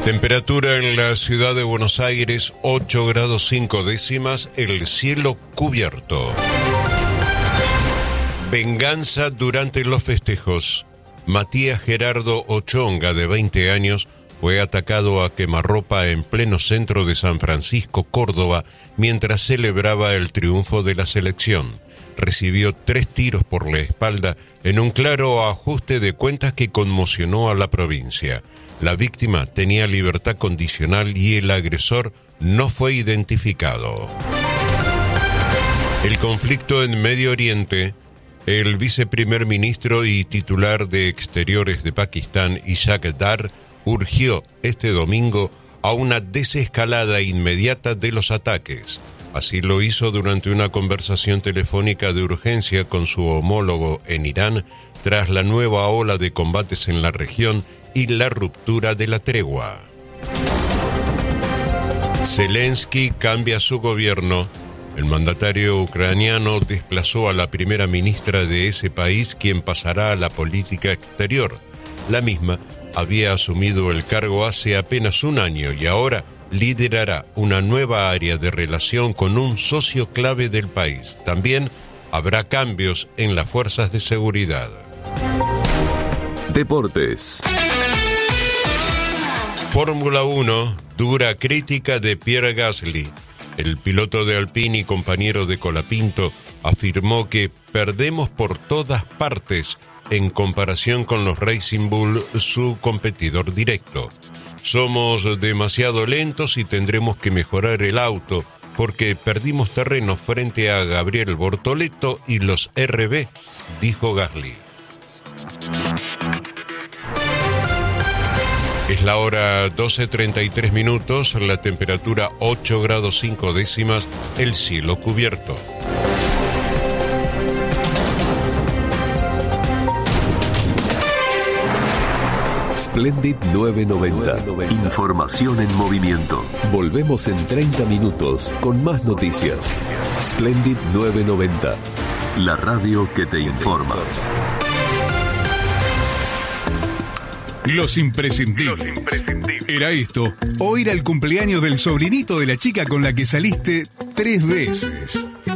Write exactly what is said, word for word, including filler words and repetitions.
Temperatura en la ciudad de Buenos Aires, ocho grados cinco décimas, el cielo cubierto. Venganza durante los festejos. Matías Gerardo Ochonga, de veinte años, fue atacado a quemarropa en pleno centro de San Francisco, Córdoba, mientras celebraba el triunfo de la selección. Recibió tres tiros por la espalda en un claro ajuste de cuentas que conmocionó a la provincia. La víctima tenía libertad condicional y el agresor no fue identificado. El conflicto en Medio Oriente. El viceprimer ministro y titular de Exteriores de Pakistán, Ishaq Dar, urgió este domingo a una desescalada inmediata de los ataques. Así lo hizo durante una conversación telefónica de urgencia con su homólogo en Irán, tras la nueva ola de combates en la región y la ruptura de la tregua. Zelensky cambia su gobierno. El mandatario ucraniano desplazó a la primera ministra de ese país, quien pasará a la política exterior. La misma había asumido el cargo hace apenas un año y ahora liderará una nueva área de relación con un socio clave del país. También habrá cambios en las fuerzas de seguridad. Deportes. Fórmula uno, dura crítica de Pierre Gasly. El piloto de Alpine y compañero de Colapinto afirmó que perdemos por todas partes en comparación con los Racing Bull, su competidor directo. Somos demasiado lentos y tendremos que mejorar el auto porque perdimos terreno frente a Gabriel Bortoleto y los R B, dijo Gasly. Es la hora doce treinta y tres minutos, la temperatura ocho grados cinco décimas, el cielo cubierto. Splendid novecientos noventa. Información en movimiento. Volvemos en treinta minutos con más noticias. Splendid novecientos noventa. La radio que te informa. Los imprescindibles. Los imprescindibles. Era esto, o ir al cumpleaños del sobrinito de la chica con la que saliste tres veces.